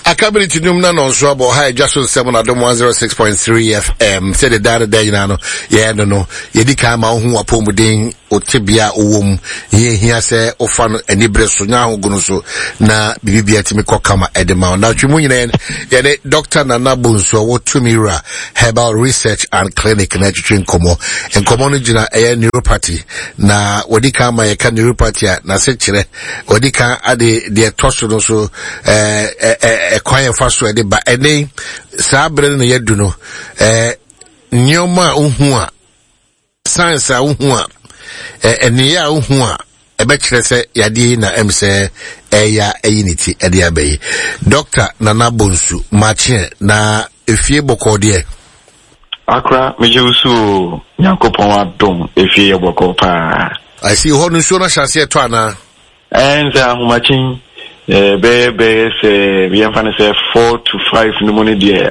Accountability numna no so abo high just 7 adom 106.3 FM said the data day no yeah no yedi ka ma hu apomuden otebia owom hia se ofa no anibre so nya hogono so na bibibia timi kokama edema na twemu nyina ye Dr. Nana Bonsu wo Tumira Herbal Research and Clinic na twetwen komo enkomo no gina neuropathy na wodi ka ma ye ka neuropathy na se kire wodi ka ade de toso no so kwanye faso ede ba ene sabre no yedu no nyoma ohu a science a ohu a ene ya ohu a ebe kire se yade na emse eya eyiniti ede abai Dr. Nana Bonsu machi na efie boko de Akra mejusu Yakopon adom efie boko pa I see honu so na chance to ana enza humachin be say we am say 4 to 5 no money there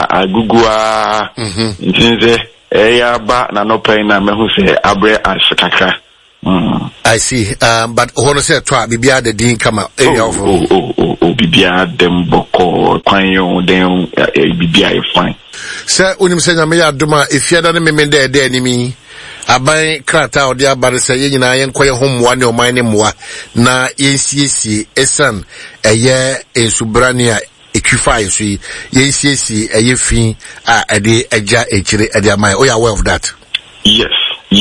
agugua ntinze eya ba na no pay na me hu say abre asakaka I see but hono say to bibia de din kama area of bibia dem boko kwanyo dem bibia e fine say unim say na me ya doma efiada ne memende de animi aban krata odi abare say yenyina yenkoye homwa ne oman ne moa na yensiesi esan eye ensubrania equifa so yensiesi eye fin a ede eja echire ede amai o ya aware of that yes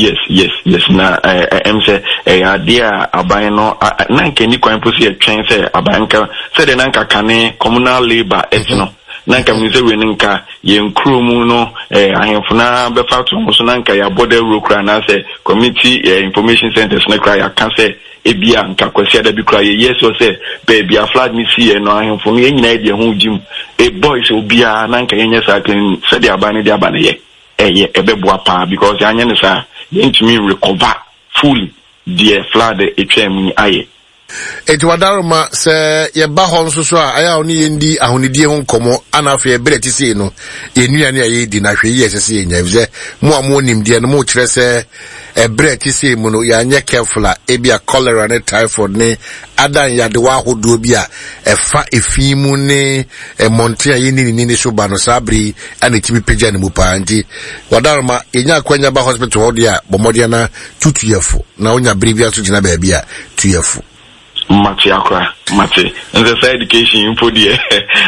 na em say idea aban no na nke ni kwan posi etwen say aban ka say de na nka kane communal labor etno nanka mnize we nka ye nkromu no ahemfuna befa to mo so nanka ya border rokra na say community information centers na kra ya kan say ebia nka kwasi ada bi kra ye yes o say baby a flag ni see no ahemfuna ye nyina de ho jim e boys obia nanka ye nya sa kan say de abane ye ebeboa pa because anya ne sa ye ntimi recover fully the flood etwam aye Etwadaruma se ye ba ho nso so a aya oni yendi ahonidie ho nkomo anafe ye breti sei no ye nuane aye di na hwe ye sese ye nyavize mo amonim die no mo kire se breti sei mu no ya anya careful a ebia cholera ne typhoid ne adan ya de wa hodo bi a efa efimu ne monte aye ni so ba no sabri ana timi peja ne mu pa nti wadaruma enya akwanya ba hospital ho dia bomodia na tutuyefo na onya brevia so gina ba bia tuyefo Mati akra mati nze sa education info die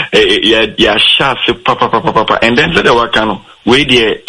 ya sha se papa and then say the wakano we die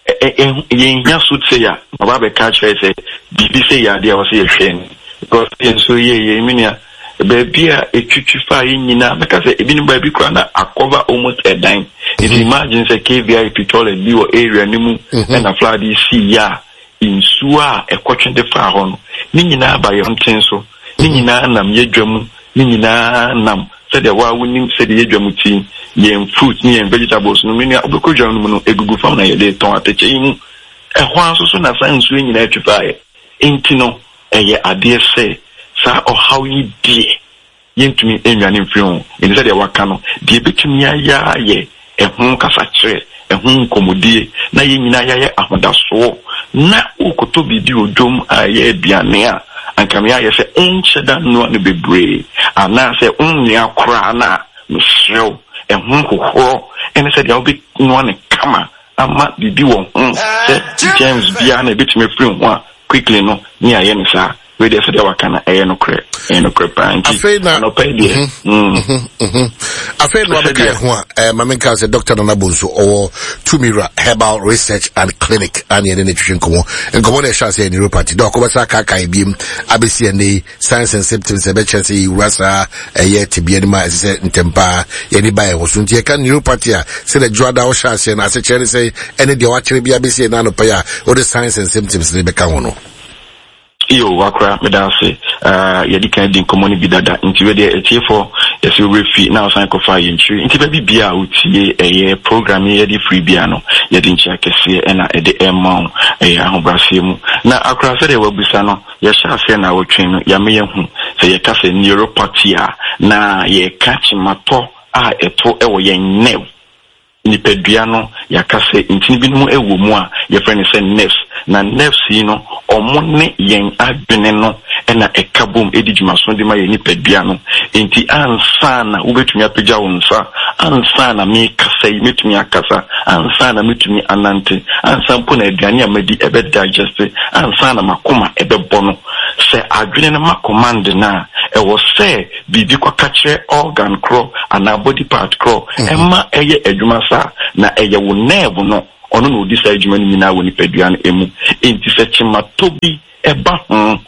ye nya suit say ya baba be catch say bibi say ya dia was ye hwen because so ye minia baby a etwitwi fa nyina because ebi ni baby kwa na cover almost a dime if you imagine say KVI toilet bi o area ni mu na flood see ya insua e kwotwe de fa ho no ni nyina ba ye nten so ni nyina nam yedwam ni nyina nam said the wa winning said the yedwam ti ye fruit ni vegetables no mini obekodwam no no egugu fam na ye de ton ateche yi mu e ho aso so na science we nyina atwifae enti no eye ade se sa o how yi die yentumi enwane mfiri ho enti said the waka no de betumi ya ye e ho kasa kire e ho nkomodie na ye nyina ya ahodaso na ukoto bibi odom aye aduane a ankamia ye se encheda no ne bebre ana se onnya akra na msrew ehunhoho ene se dia obi no ne kama ama bibi won se James bia na betime free ho quickly no ni aye ne sa we dey se dia wakana no kre pa anti no pay dey afei no abeka ho a mamenka se Dr. Nana Bonsu or Tumira Herbal Research and Clinic ani ene twetwen komo na sha se neuropathy do ko besa ka biem abesi ene signs and symptoms e be chese urasa eye tibia ni ma se ntempa ye ni ba e ho so ntie ka neuropathy a se the joada wo sha se na se chere se ene de wa chere bia besi na no pa ya o the signs and symptoms ne be ka ho no iyo wakra medase yedi kan din komoni bidada nti we dey etiefo yesi refi na osan ko fa yintri nti ba bibia utie eye program yedi free bia no yedi nchi akese na ede emon ahobrase mu na akra se de wabusa no ye sha se na wotwen no ya me hu se ye kase neuropathy na ye catch mato a eto ewo ye new nipadua no yakase ntini bi no ewo mu a ye friend say nerves na nerves yi no omo ne yen adwene no na ekabom edijuma so de ma ye nipadua no enti ansa na ubetumi apagya wonsa ansa na me kasa yi metumi akasa ansa na metumi anante ansa mpo na aduane amadi ebe digest ansa na makoma ebe bono se adwene na makomande na ewo se bibi kwa kache organ crow and body part crow emma eye adwuma sa na eye wo nerve no ono no di sa adwuma ni na woni padua no emu enti se chimatobi eba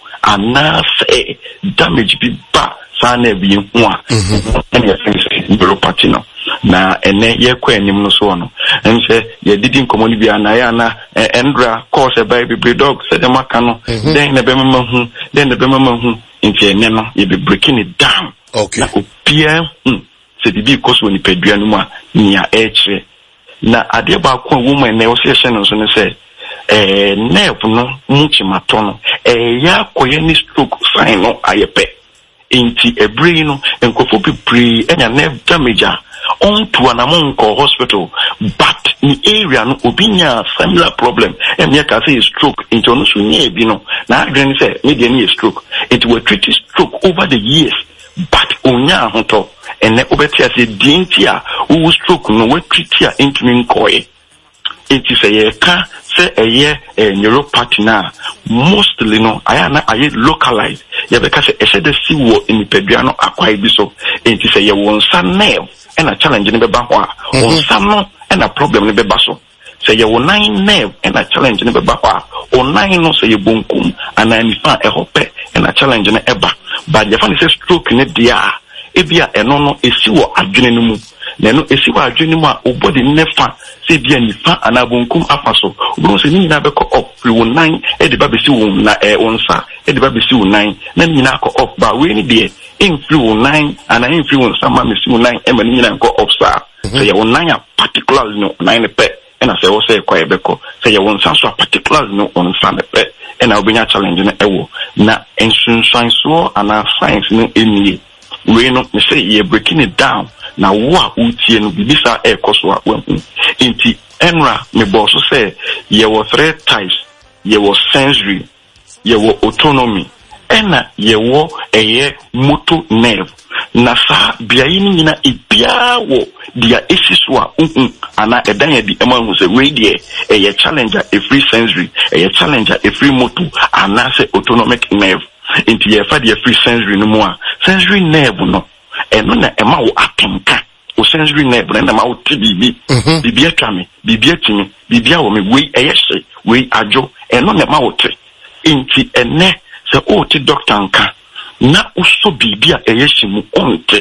ana se damage bi ba sa na bi hu a ene ye neuropathy no na ene ye kwa anim no so no ense ye didi nkomo ni bia na ya na endra cause baby breed dog se dem aka no then na be mama hu nti ene no ye be breaking it down okay na opia se bibi cause woni padua no mu a nia eche na ade ba kwa woman na wo se hye no so ne se nerve no muchi mato no ya koye ni stroke sign no ayepe inti ebri no enkofo pipri enya nerve damage on to an amonko hospital but in area no obinya similar problem enya ka say stroke into no so nya bi no na adren say me dey na stroke it will treat stroke over the years but onya hoto ene obeti ase dintia wo stroke no we treat ya intimi nkoye enti say ye ka say eye neuropathy na mostly no ayana aye localized ye be ka say e de si wo nipadua no akwai bi so enti say ye wonsa nerve and a challenge in the Bahwa, or some and a problem in the Basso. Say you will 9 nerve and a challenge in the Bahwa, or 9 no say you bunkum, and I find a hope and a challenge in the Eba. But the funny says stroke in the dia, Ebia and no, a sewer adrenaline. Then a sewer adrenaline, or body never say be any fan and a bunkum apaso. Bros in Nabeco up, we will 9 at the Baby Sue, na onsa, at the Baby Sue 9, then you knock up, but we need the influence 9 and I influence some man 9 and go up sir. So you want 9 particularly no 9 pet and I say also quite beko. So you want some particularly no on some pet and I'll be a challenge in a na and science so and our science no in we no me say you're breaking it down now what uti no bibisa e koswa inti enra me boss say you were 3 types you were sensory you were autonomy ena yewo eye motor nerve na sa biayi ni na ibia wo dia esiswa ana edan ya di ema hu se we die eye challenger a free sensory eye challenger a free motor ana se autonomic nerve inti ye fa dia free sensory no mu a sensory nerve no eno na ema wo atenka o sensory nerve na ma wo tibibi bibi atwame bibi atimi bibi a wo me we eye hye we ajo eno na ma wo te inti ene se o ti doctor nka na uso bibia eyeshimu onte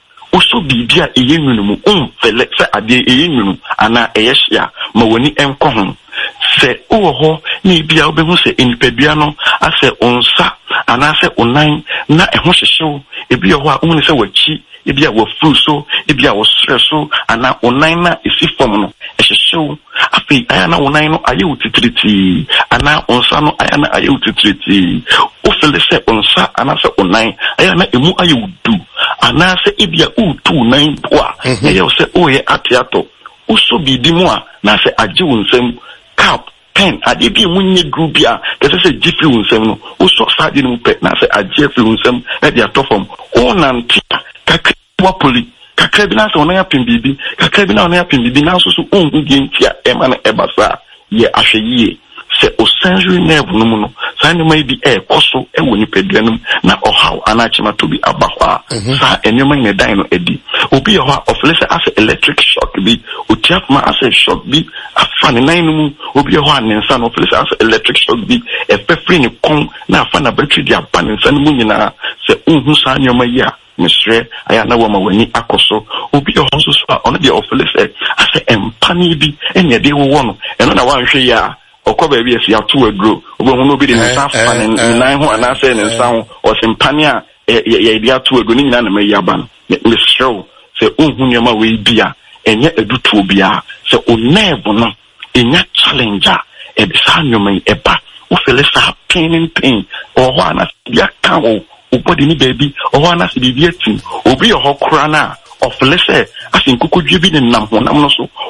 uso bibia eyenwunu onfele se ade eyenwunu ana eyeshia ma woni enko ho se o ho ni bia obehu se enipadua no ase onsa ana se onan na eho hyehyew ebi ho a ohun se wachi ebi a wafu so ebi a wosre so ana onan na esi fom no ehyehyyew afi aya na onan no aye utitriti ana onsa no aya na aye utitriti o fele se onsa ana se onan aya na emu aye udu ana se ebi a utu onan poa na ye se o ye atiato uso bidi mu a na se agye wonsam cap pen ade bi munye grubia kese se jifi wonsam no uso sade no pe na se agye fi wonsam na dia tofom onantia kakwa poli kakra bi na se onan apem bibi kakra bi na onan apem bibi na so onhu die ntia ema na ebasa ye ahweye se o sensory nerve no mu no sa ne mai bi koso woni peduanum na ohaw anachima to bi abahwa sa enema ne dan no edi obi ye ho oflese as electric shock bi otiafma as shock bi afane nan no mu obi ye ho anensa no oflese as electric shock bi efefri ne kon na afana battery dia banensa no mu nyina se onhu sa nyoma yi a misre aya na wo ma wani akoso obi ye ho so ono de oflese as empani bi enya de wo no eno na wanhwe ya okoba bi esi atu agro obo no bi de nsa fa nan ho ana se nsa ho o simpani a ye bi atu agro ni nyina na mayi aba no me show se ohun nyama we bia enye edutu bia se o nerve no enya challenger e bi sa nyoma eba o fele sa pain o ho ana bia kan o body ni baby o ho ana se bi atim obi ho kura na of lesse as in kukodwe bi ne nam ho nam no so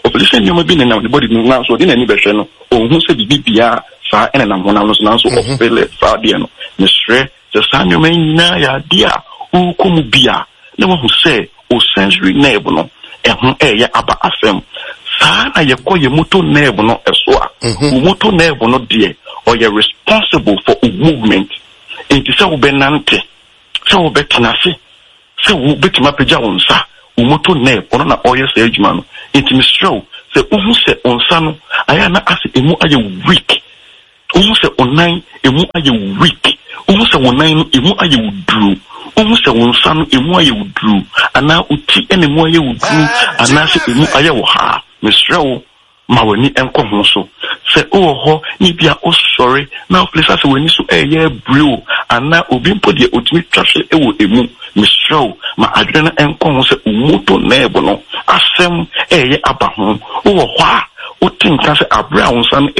operation you be in the body now so didn't any better no who said bibia fa and I'm one so now so of fa dia no Mr. the sanyo me na ya dia who come bia no one who say o sensory nerve no ya aba afem sa na ye ko ye motor nerve no eso a motor nerve no de or you're responsible for movement into say wo benante say wo betinase say wo betima peja wonsa wo motor nerve ono na oye say adwuma no into Mr. say wo say onsa no aya na ase emu aye weak wo say onan emu aye weak wo say onan emu aye wudru wo say onsa no emu aye wudru ana uti enemu aye wudru ana say emu aye wo ha Mr. ma wani enko ho so se o ho ni bia o sorry na place as wani so eye brew ana obi mpo de otimi twahwe ewo emu Mr. ma adwene enko ho se umuto na ebo no asem eye aba ho o ho a o tinka se abra wonsan